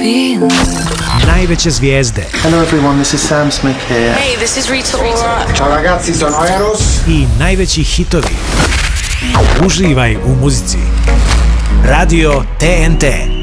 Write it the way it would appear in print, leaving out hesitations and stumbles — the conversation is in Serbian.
Najveće zvijezde. Hello everyone, this is Sam Smith here. Hey, this is Rita Ora. Ciao ragazzi, sono Eros. I najveći hitovi. Uživaj u muzici. Radio TNT.